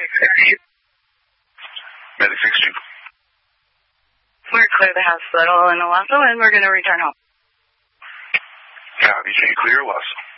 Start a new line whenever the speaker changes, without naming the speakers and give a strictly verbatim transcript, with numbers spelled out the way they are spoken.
Medic sixteen.
We're clear the hospital in Owasso, and we're going to return home.
Copy. Can you clear Owasso?